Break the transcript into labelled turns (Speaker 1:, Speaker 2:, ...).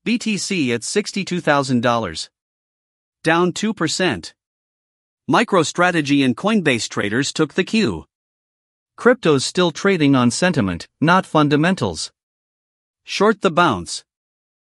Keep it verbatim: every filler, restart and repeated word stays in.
Speaker 1: B T C at sixty-two thousand dollars. Down two percent. MicroStrategy and Coinbase traders took the cue. Crypto's still trading on sentiment, not fundamentals. Short the bounce.